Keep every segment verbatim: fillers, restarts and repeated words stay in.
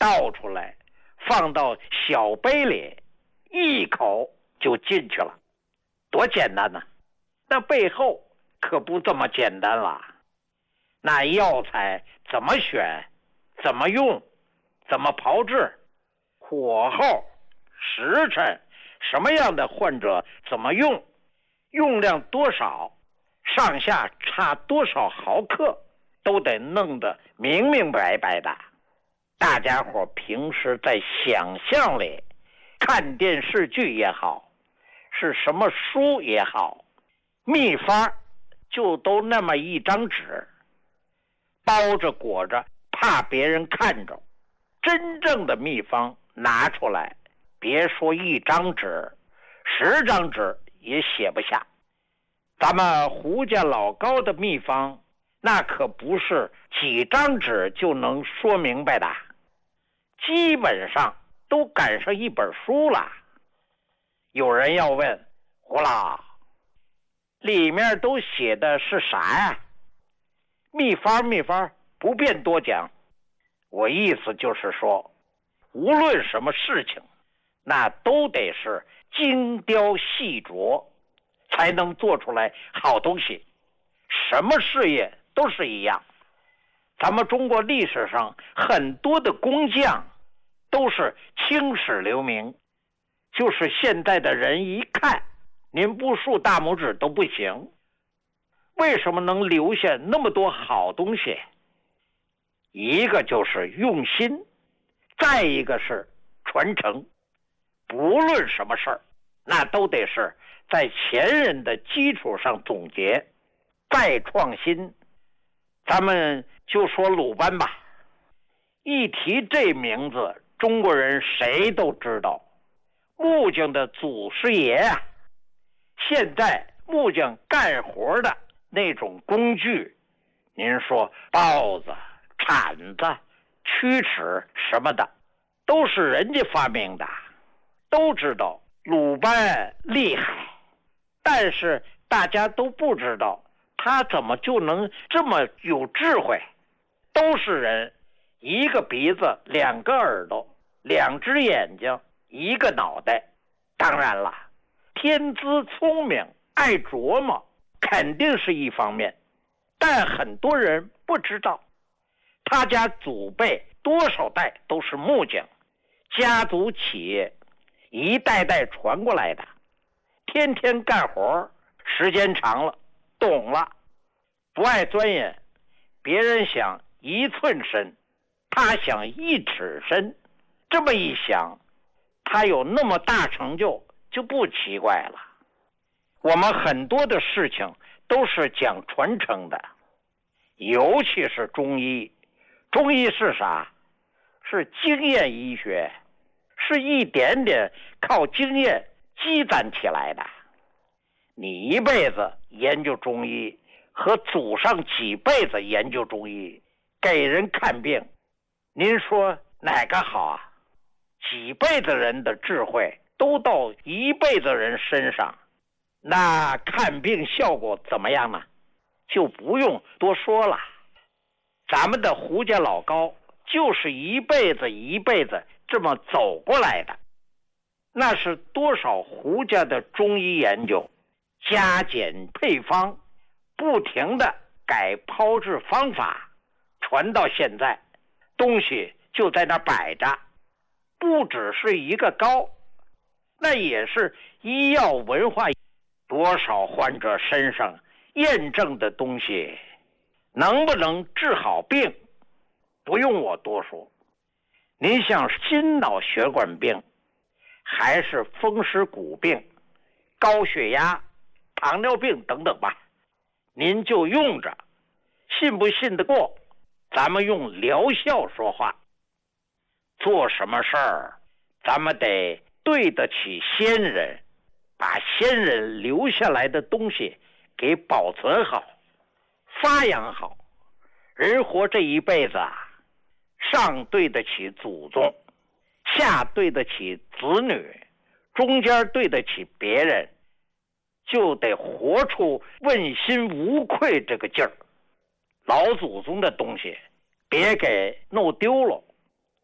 倒出来，放到小杯里，一口就进去了，多简单呢！那背后可不这么简单了。那药材怎么选，怎么用，怎么炮制，火候、时辰，什么样的患者怎么用，用量多少，上下差多少毫克，都得弄得明明白白的。大家伙平时在想象里看电视剧也好，是什么书也好，秘方就都那么一张纸，包着裹着，怕别人看着。真正的秘方拿出来，别说一张纸，十张纸也写不下。咱们胡家老高的秘方，那可不是几张纸就能说明白的，基本上都赶上一本书了。有人要问，胡老，里面都写的是啥呀？秘方秘方不便多讲。我意思就是说，无论什么事情，那都得是精雕细琢，才能做出来好东西。什么事业都是一样。咱们中国历史上很多的工匠都是青史留名，就是现在的人一看，您不竖大拇指都不行。为什么能留下那么多好东西？一个就是用心，再一个是传承。不论什么事儿，那都得是在前人的基础上总结，再创新。咱们就说鲁班吧，一提这名字，中国人谁都知道，木匠的祖师爷啊。现在木匠干活的那种工具，您说刨子、铲子、曲尺什么的，都是人家发明的。都知道鲁班厉害，但是大家都不知道他怎么就能这么有智慧。都是人，一个鼻子，两个耳朵，两只眼睛，一个脑袋。当然了，天资聪明，爱琢磨，肯定是一方面，但很多人不知道，他家祖辈多少代都是木匠，家族企业一代代传过来的，天天干活，时间长了，懂了，不爱钻研。别人想一寸深，他想一尺深，这么一想，他有那么大成就，就不奇怪了。我们很多的事情都是讲传承的，尤其是中医。中医是啥？是经验医学，是一点点靠经验积攒起来的。你一辈子研究中医，和祖上几辈子研究中医，给人看病，您说哪个好啊？几辈子人的智慧都到一辈子人身上，那看病效果怎么样呢？就不用多说了。咱们的胡家老高就是一辈子一辈子这么走过来的，那是多少胡家的中医研究，加减配方，不停的改炮制方法，传到现在，东西就在那摆着，不只是一个高，那也是医药文化。多少患者身上验证的东西，能不能治好病，不用我多说。您像心脑血管病，还是风湿骨病、高血压、糖尿病等等吧，您就用着，信不信得过？咱们用疗效说话。做什么事儿，咱们得对得起先人，把先人留下来的东西给保存好，发扬好。人活这一辈子啊，上对得起祖宗，下对得起子女，中间对得起别人，就得活出问心无愧这个劲儿。老祖宗的东西别给弄丢了，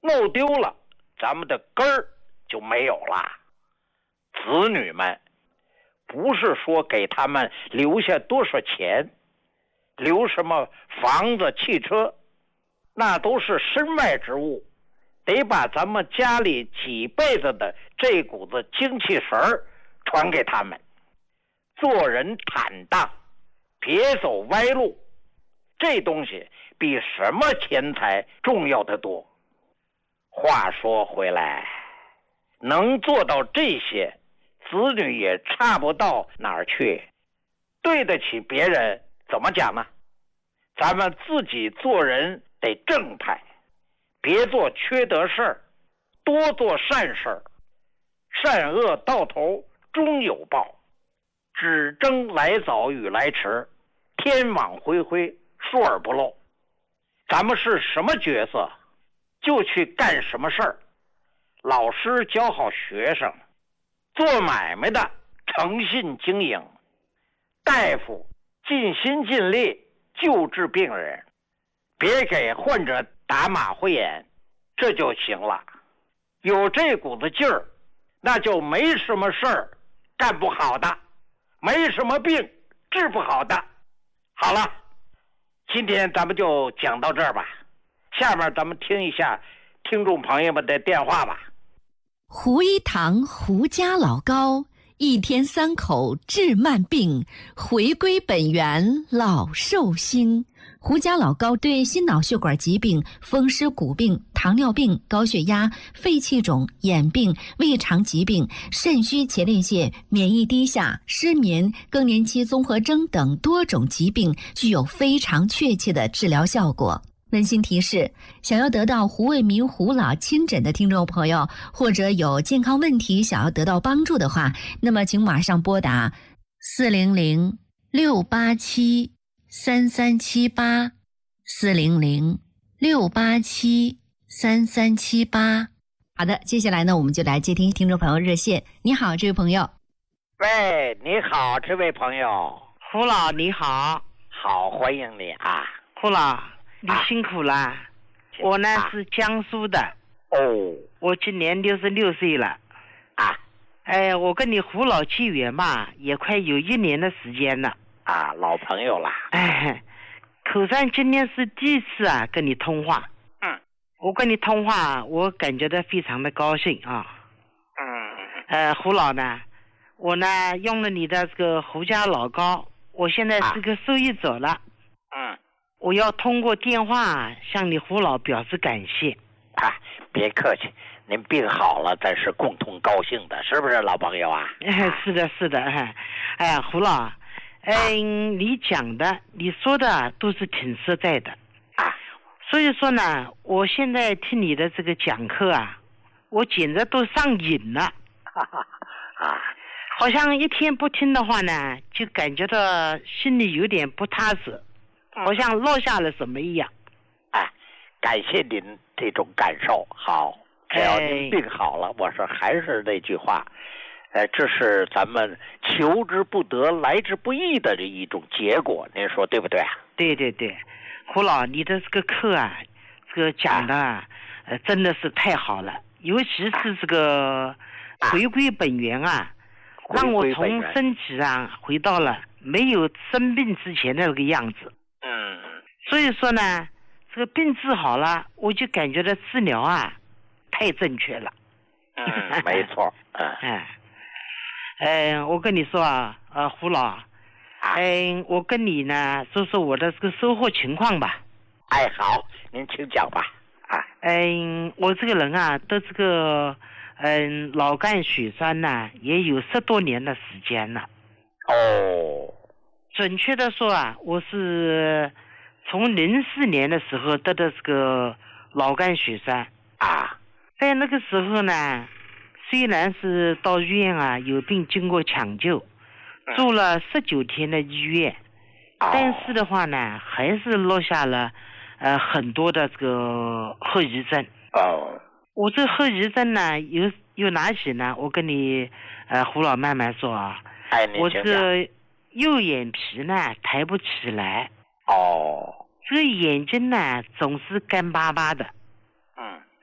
弄丢了，咱们的根儿就没有了。子女们不是说给他们留下多少钱，留什么房子汽车，那都是身外之物，得把咱们家里几辈子的这股子精气神儿传给他们。做人坦荡，别走歪路，这东西比什么钱财重要得多。话说回来，能做到这些，子女也差不到哪儿去。对得起别人，怎么讲呢？咱们自己做人得正派，别做缺德事儿，多做善事儿。善恶到头终有报，只争来早与来迟，天网恢恢，疏而不漏。咱们是什么角色，就去干什么事儿。老师教好学生，做买卖的诚信经营，大夫尽心尽力救治病人，别给患者打马虎眼，这就行了。有这股子劲儿，那就没什么事儿干不好的，没什么病治不好的。好了，今天咱们就讲到这儿吧，下面咱们听一下听众朋友们的电话吧。 胡一堂胡家老高，一天三口治慢病，回归本源老寿星。胡家老高对心脑血管疾病、风湿骨病、糖尿病、高血压、肺气肿、眼病、胃肠疾病、肾虚前列腺、免疫低下、失眠、更年期综合征等多种疾病具有非常确切的治疗效果。温馨提示，想要得到胡卫民胡老亲诊的听众朋友，或者有健康问题想要得到帮助的话，那么请马上拨打四零零六八七三三七八，四零零六八七三三七八。好的，接下来呢，我们就来接听听众朋友热线。你好，这位朋友。 喂，你好，这位朋友。 胡老你好。 好，欢迎你啊。 胡老你辛苦了、啊、我呢、啊、是江苏的。 哦， 我今年六十六岁了啊。 哎，我跟你胡老契约嘛，也快有一年的时间了啊，老朋友了。 哎，口上今天是第一次啊跟你通话。 嗯， 我跟你通话，我感觉到非常的高兴啊。 嗯， 呃，胡老呢，我呢用了你的这个胡家老高，我现在是个受益者了。 嗯。 我要通过电话向你胡老表示感谢。 啊，别客气，您病好了，咱是共同高兴的，是不是老朋友啊？ 是的，是的。哎呀，胡老，嗯、呃，你讲的、你说的都是挺实在的。 啊， 所以说呢，我现在听你的这个讲课啊，我简直都上瘾了。 哈哈啊， 好像一天不听的话呢，就感觉到心里有点不踏实。好像落下了什么一样。 哎，感谢您这种感受。好，只要您病好了，哎、我说还是那句话，呃，这是咱们求之不得、来之不易的这一种结果，您说对不对啊？ 对对对，胡老，你的这个课啊，这个讲的、啊、呃真的是太好了，尤其是这个回归本源啊，啊让我从身体啊回到了没有生病之前的那个样子。 嗯， 所以说呢，这个病治好了，我就感觉到治疗啊太正确了。 嗯，没错。嗯， 哎，呃，我跟你说啊，呃，胡老，嗯、呃，我跟你呢说说我的这个收获情况吧。 哎，好，您请讲吧。啊， 嗯、呃，我这个人啊，得这个嗯、呃、脑干血栓呢，也有十多年的时间了。 哦。 准确的说啊，我是从零四年的时候得的这个脑干血栓啊。 在那个时候呢，虽然是到医院啊有病经过抢救，住了十九天的医院， 嗯、 但是的话呢，还是落下了呃很多的这个后遗症。 哦。 我这后遗症呢有有哪些呢？我跟你呃胡老慢慢说啊。 哎，你我这个右眼皮呢抬不起来。 哦。 这个眼睛呢总是干巴巴的。 嗯。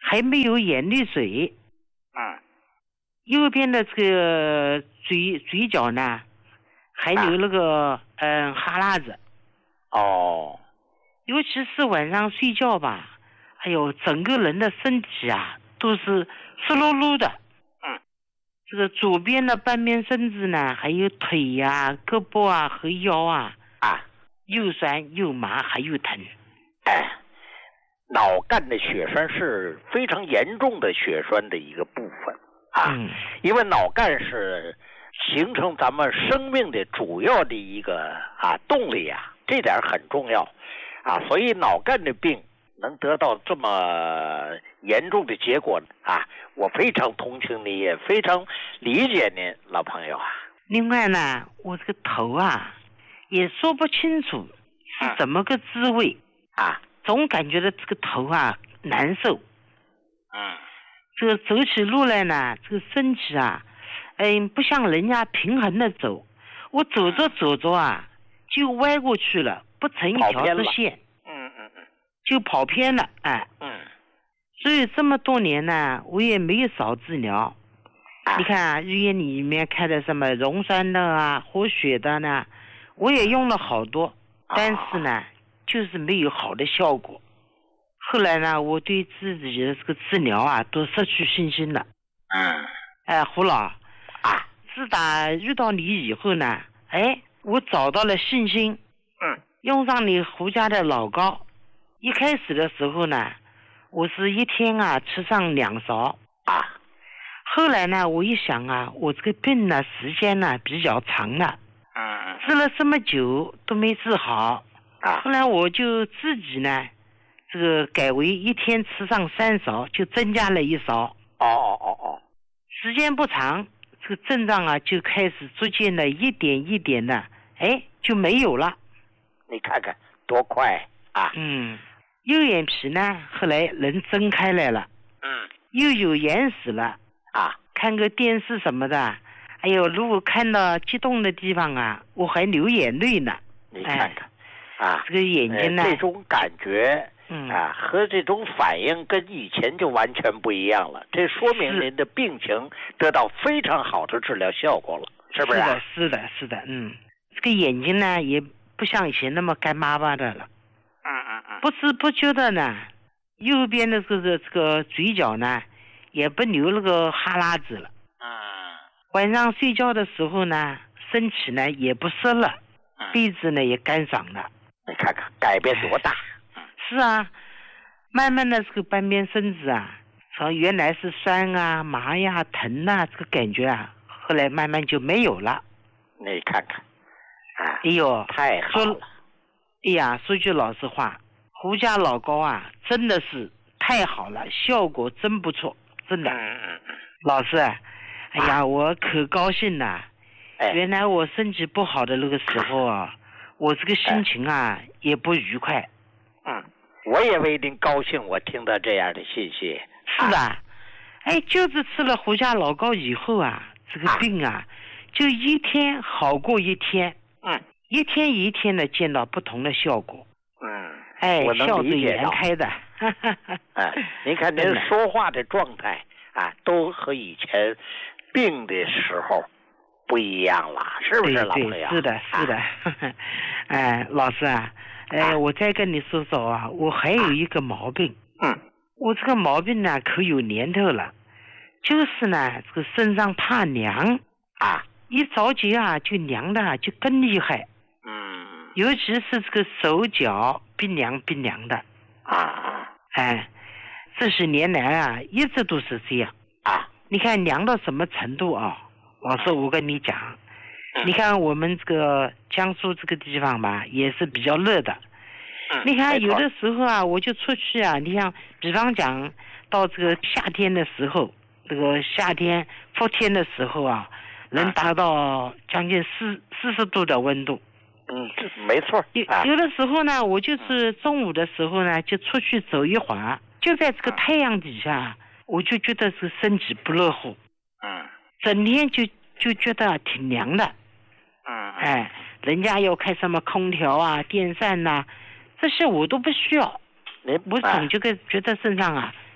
还没有眼泪水。 嗯。 右边的这个嘴嘴角呢，还有那个嗯、呃、哈喇子。 哦。 尤其是晚上睡觉吧，哎呦，整个人的身体啊都是湿漉漉的。 嗯。 这个左边的半边身子呢，还有腿呀、啊、胳膊啊和腰啊啊， 又酸又麻还又疼。 哎，脑干的血栓是非常严重的血栓的一个部分啊， 嗯、 因为脑干是形成咱们生命的主要的一个啊动力啊，这点很重要啊，所以脑干的病能得到这么严重的结果啊，我非常同情你，也非常理解您，老朋友啊。 另外呢，我这个头啊，也说不清楚是怎么个滋味啊， 总感觉到这个头啊难受。 嗯， 这个走起路来呢，这个身体啊，嗯，不像人家平衡的走，我走着走着啊，就歪过去了，不成一条直线。 嗯嗯嗯， 就跑偏了，哎。 嗯。 所以这么多年呢，我也没有少治疗。 啊、 你看啊，医院里面开的什么溶栓的啊、活血的呢，我也用了好多， 啊、 但是呢，就是没有好的效果。后来呢，我对自己的这个治疗啊，都失去信心了。 嗯。 哎，胡老啊， 自打遇到你以后呢，哎，我找到了信心。 嗯。 用上你胡家的老膏，一开始的时候呢，我是一天啊吃上两勺啊。 后来呢，我一想啊，我这个病呢时间呢比较长了， 嗯， 治了这么久都没治好啊。 后来我就自己呢，这个改为一天吃上三勺，就增加了一勺。 哦哦哦哦。 时间不长，这个症状啊就开始逐渐的一点一点的，哎，就没有了。 你看看多快啊！ 嗯，右眼皮呢，后来能睁开来了。 嗯， 又有眼屎了啊！ 看个电视什么的，哎呦，如果看到激动的地方啊，我还流眼泪呢。 你看看，哎、啊， 这个眼睛呢， 呃、这种感觉， 嗯啊，和这种反应跟以前就完全不一样了。这说明您的病情得到非常好的治疗效果了，是不是、啊？ 是的，是的，是的，嗯，这个眼睛呢也不像以前那么干巴巴的了。 嗯嗯嗯。 不知不觉的呢，右边的这个这个嘴角呢，也不流那个哈喇子了。 嗯。 晚上睡觉的时候呢，身体呢也不湿了， 嗯、 鼻子呢也干爽了。 你看看改变多大！ 是啊，慢慢的这个半边身子啊，从原来是酸啊、麻呀、疼啊这个感觉啊，后来慢慢就没有了。 你看看。啊、 哎呦， 太好了！ 哎呀，说句老实话，胡家老膏啊，真的是太好了，效果真不错，真的。 嗯嗯嗯。 老师，哎呀，啊、我可高兴了。 哎。 原来我身体不好的那个时候啊，我这个心情啊、哎、也不愉快。 嗯，我也为您高兴，我听到这样的信息。 是的，啊、哎，就是吃了胡家老膏以后啊，这个病啊，啊就一天好过一天。 嗯， 一天一天的见到不同的效果。 嗯， 哎， 我能理解到。 笑逐颜开的。 哎，您看您说话的状态啊，都和以前病的时候不一样了，是不是老朋友？ 是的，是的。哎，老师啊，哎、啊，我再跟你说说啊，我还有一个毛病。 嗯。 我这个毛病呢，可有年头了，就是呢，这个身上怕凉啊。 一着急啊，就凉的就更厉害。 嗯， 尤其是这个手脚冰凉冰凉的啊。 哎，这些年来啊，一直都是这样啊。 你看凉到什么程度啊？老师，我跟你讲， 嗯、 你看我们这个江苏这个地方吧，也是比较热的。 嗯、 你看有的时候啊，我就出去啊，你像比方讲到这个夏天的时候，这个夏天伏天的时候啊。能达到将近四四十度的温度。 嗯，这没错。 有有的时候呢，我就是中午的时候呢，就出去走一会儿，就在这个太阳底下，我就觉得是身体不热乎。 嗯。 整天就就觉得挺凉的。 嗯。 哎，人家要开什么空调啊、电扇呐、啊，这些我都不需要。我总觉得觉得身上啊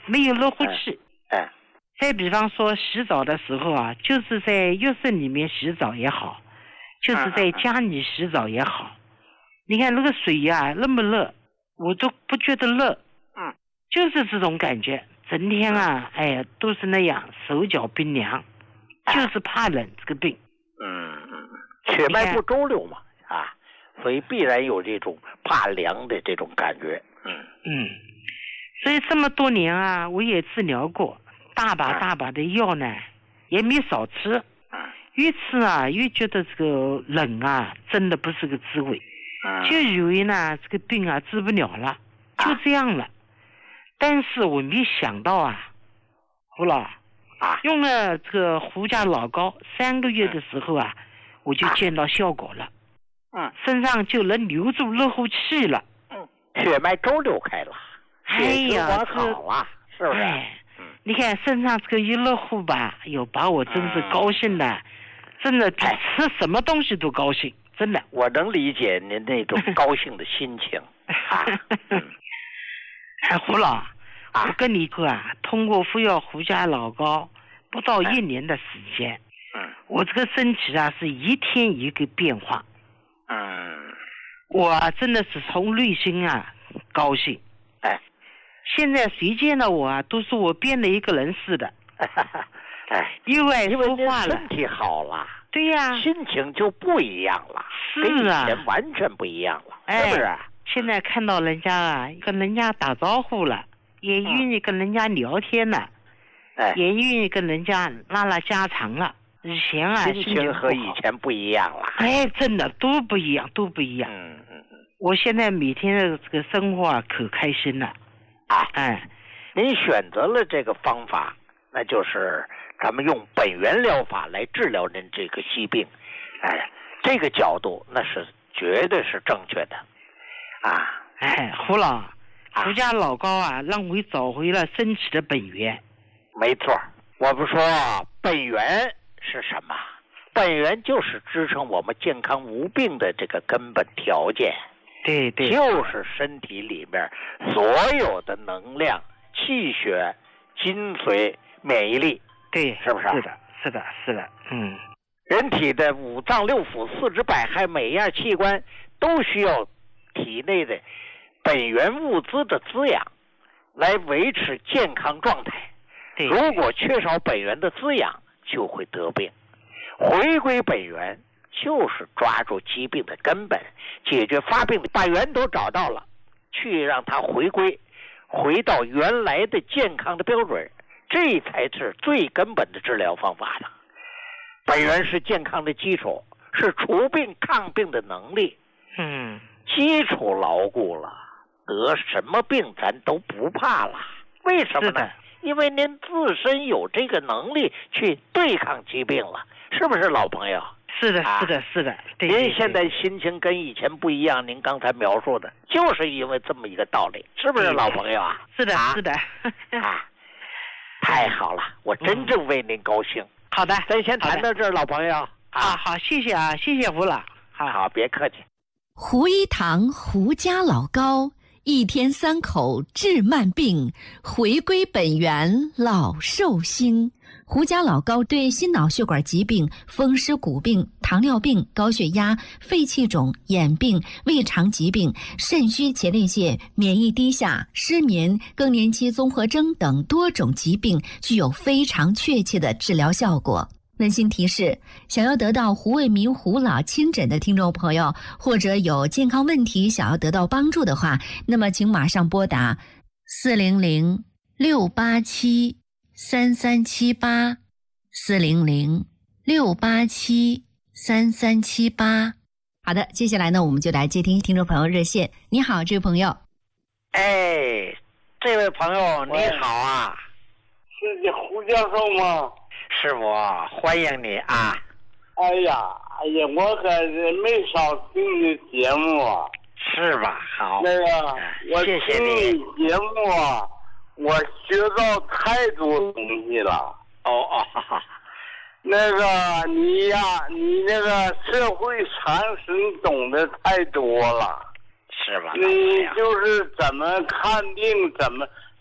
没有热乎气。 哎。哎再比方说洗澡的时候啊，就是在浴室里面洗澡也好，就是在家里洗澡也好，你看那个水呀、啊、那么热，我都不觉得热。 嗯， 就是这种感觉，整天啊，哎呀，都是那样，手脚冰凉，就是怕冷这个病。 嗯嗯，血脉不周流嘛，啊，所以必然有这种怕凉的这种感觉。嗯嗯，所以这么多年啊，我也治疗过。大把大把的药呢，也没少吃。越吃啊，越觉得这个冷啊，真的不是个滋味。就以为呢，这个病啊治不了了，就这样了。但是我没想到啊，胡老啊，用了这个胡家老膏三个月的时候啊，我就见到效果了。嗯，身上就能留住热乎气了。 嗯，血脉周流开了，血循环好了，是不是？ 哎你看身上这个一热乎吧，哎呦，把我真是高兴的，嗯、真的比吃什么东西都高兴，真的。 我能理解您那种高兴的心情。啊嗯、 哎，胡老，啊、我跟你说啊，通过服药胡家老膏不到一年的时间，嗯，我这个身体啊是一天一个变化。嗯，我、啊、真的是从内心啊高兴。哎。现在谁见到我啊，都说我变了一个人似的。 哎， 又爱说话了， 身体好了， 对呀、 啊，心情就不一样了， 是啊， 跟以前完全不一样了， 哎、 是不是？ 现在看到人家啊，跟人家打招呼了，也愿意跟人家聊天了，嗯、也愿意跟人家拉拉家常了。以前啊， 心情和以前不一样了。 哎，真的都不一样，都不一样。嗯嗯嗯。我现在每天的这个生活啊，可开心了。 啊，哎，您选择了这个方法，那就是咱们用本源疗法来治疗您这个疾病，哎，这个角度那是绝对是正确的，啊， 哎，胡老，胡家老膏啊，让我找回了身体的本源。 没错，我不说本源是什么？本源就是支撑我们健康无病的这个根本条件。 对对， 就是身体里面所有的能量、气血、精髓、免疫力， 对， 是不是？ 是的，是的，是的，嗯。 人体的五脏六腑、四肢百骸，每样器官都需要体内的本源物资的滋养，来维持健康状态。 对， 如果缺少本源的滋养，就会得病。回归本源。就是抓住疾病的根本，解决发病，把源头找到了，去让它回归，回到原来的健康的标准，这才是最根本的治疗方法了。本源是健康的基础，是除病抗病的能力。嗯，基础牢固了，得什么病咱都不怕了。为什么呢？因为您自身有这个能力去对抗疾病了，是不是老朋友？ 是的，是的，是的。对您现在心情跟以前不一样，您刚才描述的，就是因为这么一个道理，是不是老朋友啊？ 是的，是的。 啊，太好了，我真正为您高兴。 好的， 咱先谈到这儿，老朋友。 啊，好，谢谢啊，谢谢胡老。 好，好，别客气。 胡一堂胡家老膏，一天三口治慢病，回归本源老寿星。胡家老膏对心脑血管疾病、风湿骨病、糖尿病、高血压、肺气肿、眼病、胃肠疾病、肾虚前列腺、免疫低下、失眠、更年期综合征等多种疾病具有非常确切的治疗效果。温馨提示：想要得到胡卫民胡老亲诊的听众朋友，或者有健康问题想要得到帮助的话，那么请马上拨打四零零六八七三三七八四零零六八七三三七八。好的，接下来呢，我们就来接听听众朋友热线。你好，这位朋友。 哎，这位朋友你好啊， 是你胡教授吗？ 是我，欢迎你啊！ 哎呀，哎呀，我可是没少听你节目啊。 是吧？好。 那个，我谢谢你节目啊，我学到太多东西了。 哦哦，哈哈。 那个你呀，你那个社会常识你懂得太多了。 是吧？ 你就是怎么看病，怎么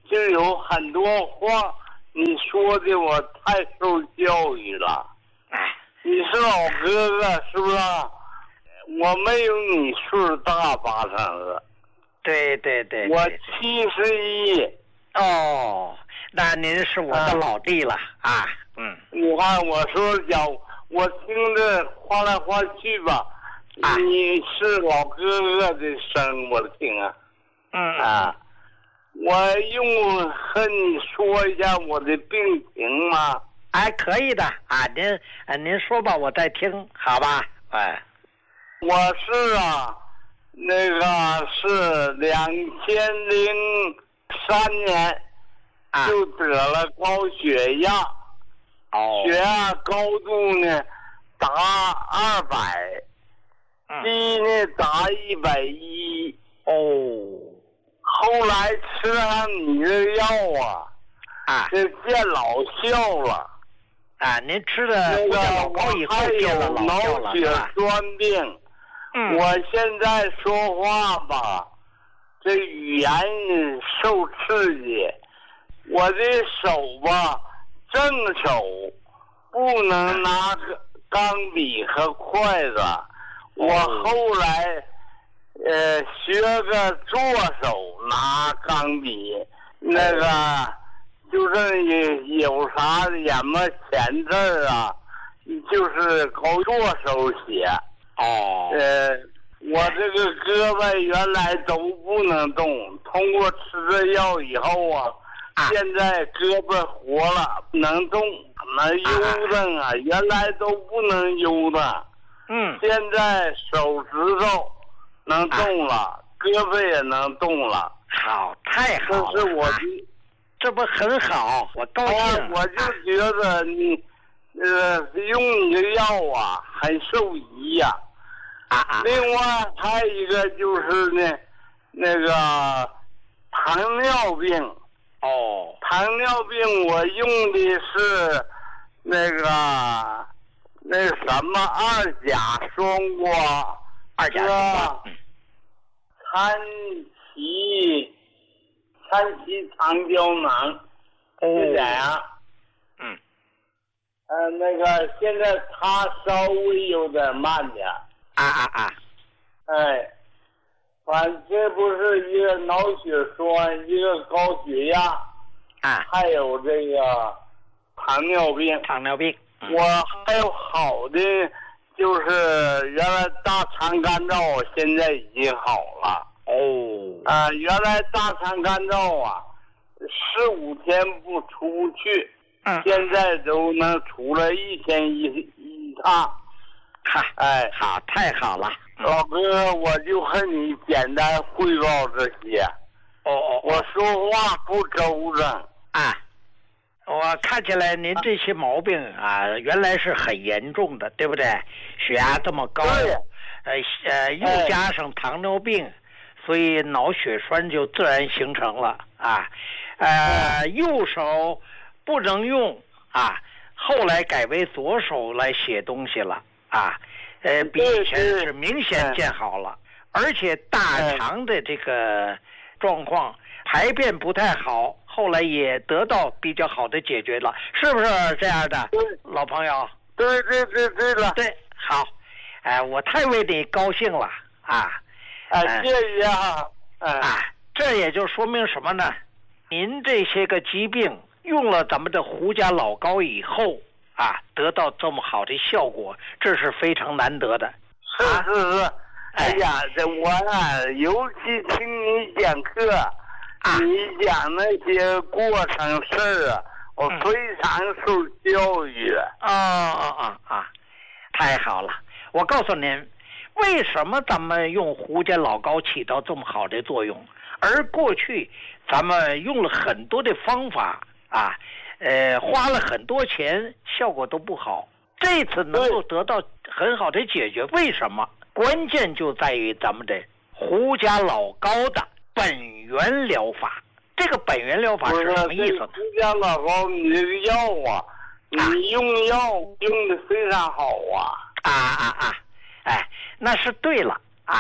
就有很多话你说的我太受教育了。 哎， 你是老哥哥是不是？我没有你岁大八成了。 对对对， 我七十一。 哦，那您是我的老弟了啊。啊嗯， 你看我说讲，我听着话来话去吧，啊、你是老哥哥的声我听啊。 嗯啊，我用和你说一下我的病情吗？ 哎，可以的啊，您啊您说吧，我在听，好吧？哎， 我是啊，那个是两千零三年就得了高血压， 哦， 血压高度呢达二百，低呢达一百一。 哦， 后来吃上你的药啊， 啊， 这见老效了。 啊，您吃的那个老高以后见了老效了， 脑血栓病。 嗯， 我现在说话吧，这语言受刺激，我的手吧，正手不能拿钢笔和筷子。我后来呃学个左手拿钢笔，那个就是有啥什么钱字啊，就是靠左手写。 哦， 呃，我这个胳膊原来都不能动，通过吃了药以后啊，啊现在胳膊活了，能动，能悠荡啊，原来都不能悠荡。 嗯， 现在手指头能动了，啊、胳膊也能动了。 好，太好了！ 这是我的，啊、 这不很好？我高兴。 啊、我就觉得你，呃，用你的药啊，很受益呀、啊。 啊啊！ 另外还有一个就是呢，那个糖尿病。 哦。 糖尿病我用的是那个那什么二甲双胍， 二甲双胍， 参旗参旗长胶囊，是这样。 嗯。 呃，那个现在它稍微有点慢点。 啊啊啊！ 哎，反正这不是一个脑血栓，一个高血压， 啊， 还有这个糖尿病。 糖尿病， 嗯、我还有好的，就是原来大肠干燥，现在已经好了。 哦。 啊、呃，原来大肠干燥啊，十五天不出去， 嗯， 现在都能出来一天一一趟。 哈， 哎， 好，太好了， 老哥，我就和你简单汇报这些。 哦哦， 我说话不周正啊。我看起来您这些毛病啊，原来是很严重的，对不对？血压这么高，呃呃，又加上糖尿病，哎、所以脑血栓就自然形成了啊。呃，右手不能用啊，后来改为左手来写东西了。啊，呃，比以前是明显见好了，而且大肠的这个状况，排便不太好，后来也得到比较好的解决了，是不是这样的，老朋友？ 对对对对了， 对，好，哎、呃，我太为你高兴了啊！ 啊，谢谢啊！ 啊，这也就说明什么呢？您这些个疾病用了咱们的胡家老膏以后。啊，得到这么好的效果，这是非常难得的。 是是是，哎呀，这我啊，尤其听你讲课，啊、你讲那些过程事儿啊，我非常受教育。 啊啊啊啊！太好了！我告诉您，为什么咱们用胡家老膏起到这么好的作用，而过去咱们用了很多的方法啊。呃，花了很多钱，效果都不好。这次能够得到很好的解决，为什么？关键就在于咱们的胡家老膏的本源疗法。这个本源疗法是什么意思呢？ 胡家老膏，你这个药啊，你用药用的非常好啊！ 啊啊啊！哎，那是对了啊，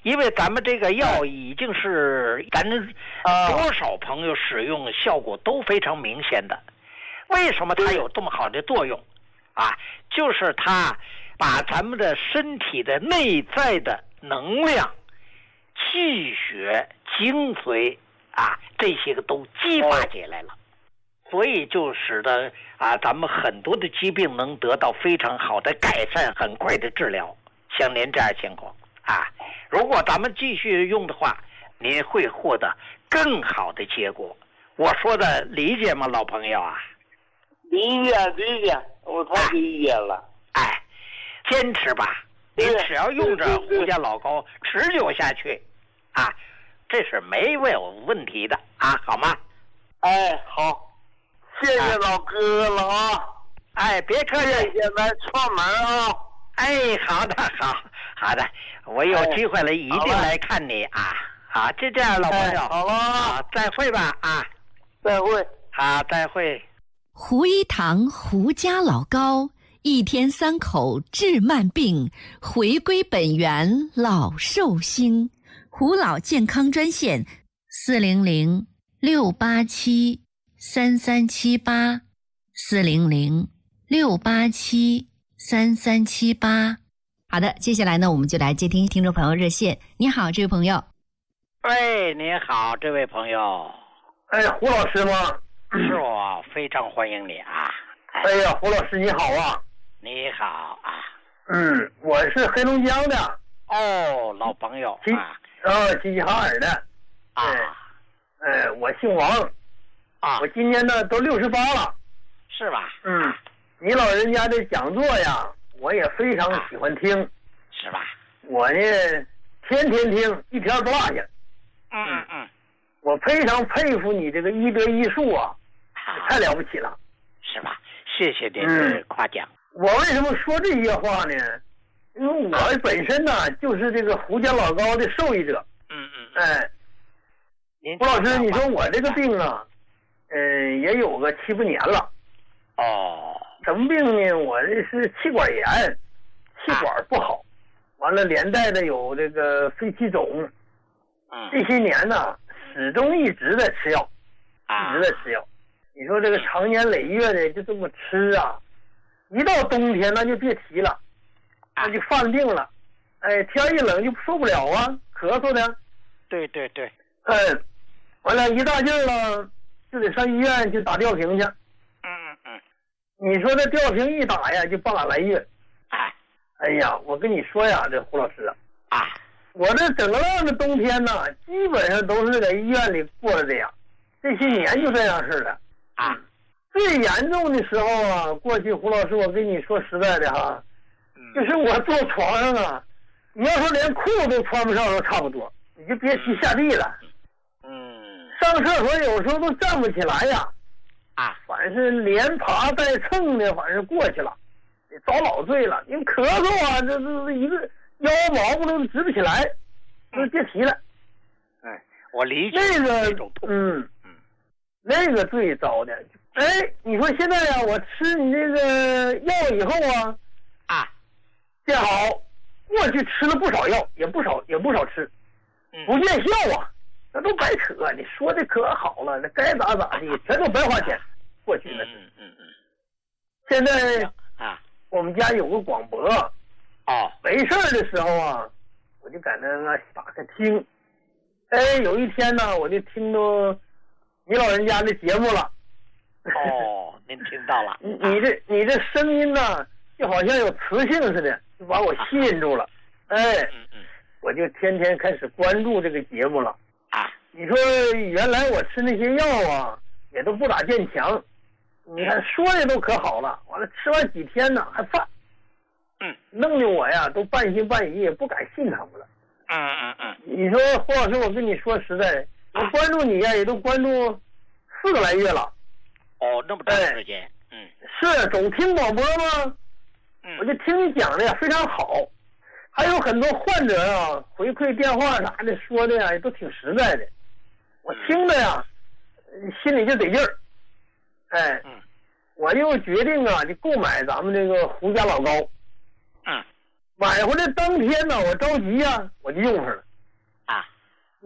因为咱们这个药已经是咱多少朋友使用效果都非常明显的。为什么它有这么好的作用啊？就是它把咱们的身体的内在的能量、气血、精髓啊，这些个都激发起来了，所以就使得啊，咱们很多的疾病能得到非常好的改善，很快的治疗。像您这样情况啊，如果咱们继续用的话，您会获得更好的结果。我说的理解吗，老朋友啊？ 理解理解，我太理解了。 哎，坚持吧，你只要用着胡家老高持久下去，啊，这是没有问题的啊，好吗？ 哎，好，谢谢老哥了啊！ 哎，别客气， 谢谢来串门啊！ 哎，好的，好好的，我有机会了，一定来看你啊！好，就这样，老朋友， 好了， 好，再会吧啊！ 再会， 好，再会。 胡一堂胡家老高，一天三口治慢病，回归本源老寿星。胡老健康专线：四零零六八七三三七八，四零零六八七三三七八。好的，接下来呢，我们就来接听听众朋友热线。你好，这位朋友。 喂，您好，这位朋友。 哎，胡老师吗？ 是我，非常欢迎你啊！ 哎呀，胡老师你好啊！ 你好啊！ 嗯，我是黑龙江的。 哦，老朋友啊。 呃，齐齐哈尔的。 啊。 哎，我姓王。 啊。 我今年呢都六十八了。 是吧？ 嗯。你老人家的讲座呀，我也非常喜欢听。 啊、是吧？ 我呢，天天听，一天不落下。 嗯嗯嗯。 我非常佩服你这个医德医术啊，太了不起了， 是吧？谢谢您的夸奖。 嗯、我为什么说这些话呢？因为我本身呢、啊、就是这个胡家老高的受益者。 嗯嗯。 哎，胡老师，你说我这个病啊，嗯、呃，也有个七八年了。 哦。 什么病呢？我这是气管炎，气管不好，啊、完了连带的有这个肺气肿。 嗯。 这些年呢。始终一直在吃药，一直在吃药。你说这个长年累月的就这么吃啊，一到冬天那就别提了，那就犯病了。哎，天一冷就受不了啊，咳嗽的。 对对对。 哎，完了，一大劲儿了，就得上医院去打吊瓶去。 嗯嗯嗯。 你说这吊瓶一打呀，就半个来月。 哎。 哎呀，我跟你说呀，这胡老师啊。 啊。 我这整个浪的冬天呢，基本上都是在医院里过的这样，这些年就这样似的啊。 最严重的时候啊，过去胡老师，我跟你说实在的哈， 嗯、 就是我坐床上啊，你要说连裤子都穿不上都差不多，你就别提下地了。 嗯。 上厕所有时候都站不起来呀。 啊。 反正是连爬带蹭的，反正过去了，遭老罪了。你咳嗽啊，这这一个。腰毛不都直不起来，都别提了。 哎，我理解那个，嗯嗯， 那个最糟的。哎，你说现在呀、啊，我吃你这个药以后啊， 啊， 见好，过去吃了不少药，也不少也不少吃， 嗯、 不见效啊，那都白扯。你说的可好了，那该咋咋的，全都白花钱。过去那是， 嗯嗯嗯。 现在啊， 我们家有个广播。 哦， 没事儿的时候啊，我就在那打开听。哎，有一天呢，我就听到你老人家的节目了。 哦，您听到了。 你你这你这声音呢，就好像有磁性似的，就把我吸引住了。哎， 嗯嗯， 我就天天开始关注这个节目了。 啊， 你说原来我吃那些药啊，也都不咋见强。你看说的都可好了，完了吃完几天呢还犯。 嗯， 弄得我呀都半信半疑，也不敢信他们了。 嗯嗯嗯。 你说胡老师，我跟你说实在，我关注你呀，也都关注四个来月了。 哦，那么长时间。哎、嗯。 是总听广播吗？ 嗯。 我就听你讲的呀非常好，还有很多患者啊回馈电话啥的说的呀也都挺实在的，我听的呀、嗯、心里就得劲儿。哎。 嗯。 我就决定啊，就购买咱们这个胡家老高。 嗯， 买回来当天呢，我着急呀、啊，我就用上了。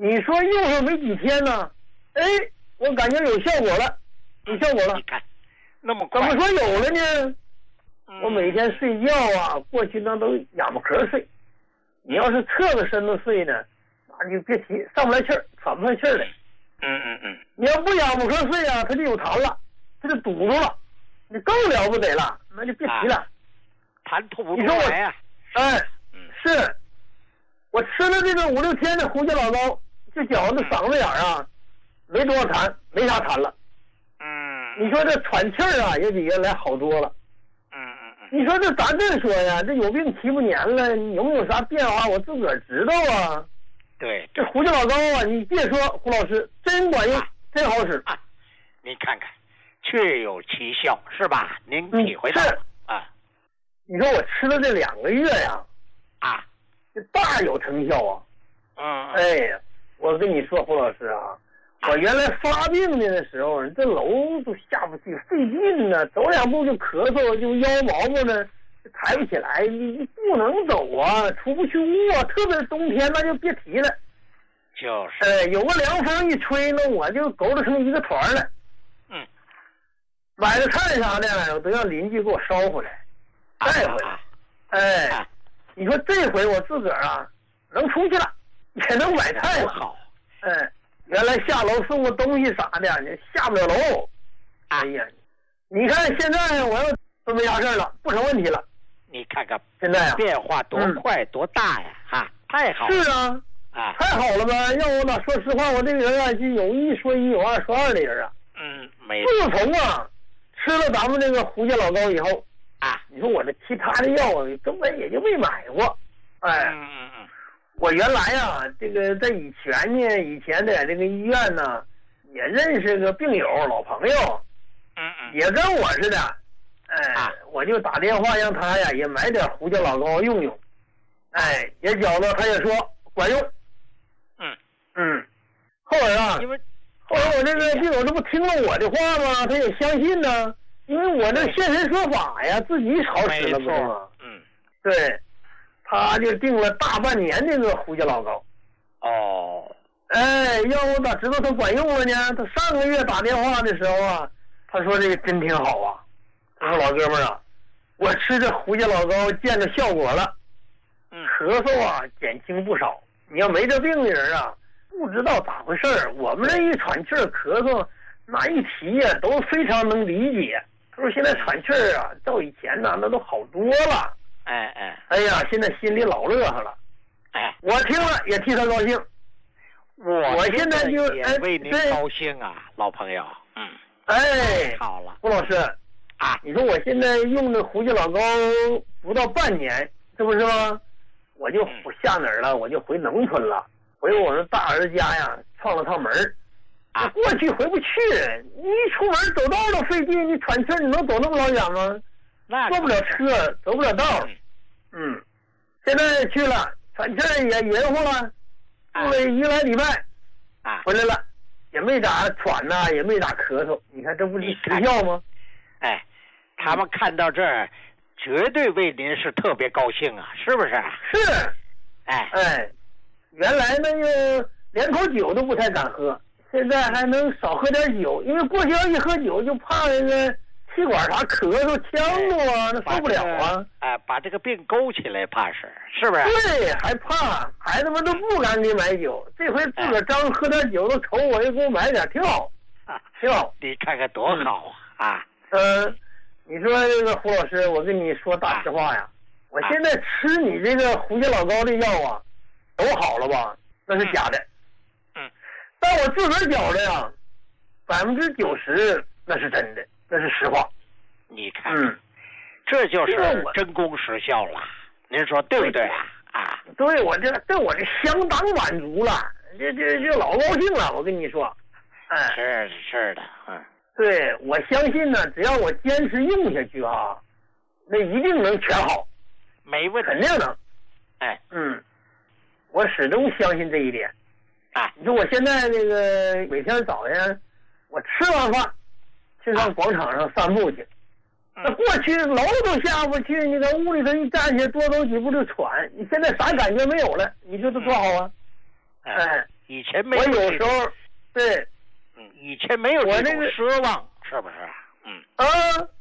你说用上没几天呢，哎，我感觉有效果了，有效果了。 你看，那么快。 怎么说有了呢？ 嗯、 我每天睡觉啊，过去那都仰巴壳睡。你要是侧个身子睡呢，那就别提，上不来气儿，喘不上气儿来。 嗯嗯嗯。 你要不仰巴壳睡啊，它就有痰了，它就堵住了，你更了不得了，那就别提了。 痰、啊、吐不出来呀、 啊。哎，嗯，是。我吃了这个五六天的胡椒老膏，就觉得嗓子眼儿啊，没多少痰，没啥痰了。 嗯。 你说这喘气儿啊，也比原来好多了。 嗯嗯嗯。 你说这咱这说呀，这有病七八年了，你有没有啥变化？我自个儿知道啊。 对。 这胡椒老膏啊，你别说，胡老师真管用，啊、真好使。 啊，您看看，确有其效，是吧？您体会到了、 嗯、 啊。 你说我吃了这两个月呀， 啊。 这大有成效啊！ 嗯， 哎呀，我跟你说，胡老师啊，我原来发病的时候，这楼都下不去，费劲呢，走两步就咳嗽，就腰毛毛呢，抬不起来，你不能走啊，出不去屋啊，特别是冬天那就别提了。 就是。 哎，有个凉风一吹呢，我就勾搭成一个团了。 嗯。 买的菜啥的，我都让邻居给我捎回来，带回来。啊、哎。啊你说这回我自个儿啊，能出去了，也能买菜了。 好， 嗯，原来下楼送个东西啥的，你下不了楼。哎呀，你看现在我要这么压事儿了，不成问题了。 你看看现在啊， 变化多快、嗯、多大呀！哈，太好了。 是啊， 啊， 太好了吧？要我哪说实话，我这个人啊，就有一说一，有二说二的人啊。 嗯，没。 自从啊，吃了咱们这个胡椒老膏以后。 啊， 你说我这其他的药根本也就没买过，哎， 嗯嗯嗯， 我原来啊，这个在以前呢，以前在这个医院呢，也认识个病友老朋友， 嗯嗯， 也跟我似的，哎， 啊、 我就打电话让他呀也买点胡椒老膏用用，哎，也觉得他也说管用， 嗯嗯，后来啊， 因为后来我这个病友这不听了我的话吗？他也相信呢。因为我这现身说法呀，自己好使了不是吗？ 嗯， 对，他就订了大半年这个胡椒老膏。 哦， 哎，要我咋知道他管用了呢？他上个月打电话的时候啊，他说这个真挺好啊。他说老哥们儿啊，我吃这胡椒老膏见着效果了， 嗯， 咳嗽啊减轻不少。你要没这病的人啊，不知道咋回事儿。我们这一喘气儿咳嗽，那一提呀、啊，都非常能理解。他说现在喘气儿啊，照以前呢那都好多了。 哎哎， 哎呀，现在心里老乐呵了。 哎， 我听了也替他高兴。 我我现在就也为您高兴啊，老朋友。嗯。 哎， 好了， 胡老师啊， 你说我现在用的胡椒老膏不到半年，是不是吗？我就下哪儿了？我就回农村了，回我的大儿子家呀，串了趟门儿。 啊， 过去回不去，你一出门走道都费劲，你喘气儿，你能走那么老远吗？ 那坐不了车，走不了道。嗯，现在去了，喘气儿也匀乎了，住了一个来礼拜， 啊， 回来了，也没咋喘呐、啊，也没咋咳嗽。你看这不是实效吗？ 哎，他们看到这儿，绝对为您是特别高兴啊，是不是？ 是。 哎哎，原来那个连口酒都不太敢喝。现在还能少喝点酒，因为过去要一喝酒就怕那个气管啥咳嗽、呛着啊，那受不了啊！ 哎，把这个病勾起来，怕是是不是？ 对，还怕孩子们都不敢给买酒，这回自个儿张喝点酒都瞅我，又给我买点，挺好，挺好。 你看看多好啊！啊， 嗯，你说这个胡老师，我跟你说大实话呀，我现在吃你这个胡椒老膏的药啊，都好了吧？那是假的。但我自个儿觉得呀，百分之九十那是真的，那是实话。 你看，嗯，这就是真功实效了。您说对不对啊？啊， 对，我这这我这相当满足了，这这这老高兴了。我跟你说，哎， 是是的，嗯， 对，我相信呢，只要我坚持用下去啊，那一定能全好， 没问题， 肯定能。 哎， 嗯，我始终相信这一点。 啊， 你说我现在这个每天早晨，我吃完饭去上广场上散步去，那、啊、过去楼都下不去，你在屋里头一站起来多走几步就喘，你现在啥感觉没有了，你说这多好啊！ 哎， 以前没有。 我有时候，对， 嗯，以前没有这种奢望，是不是？嗯。 啊。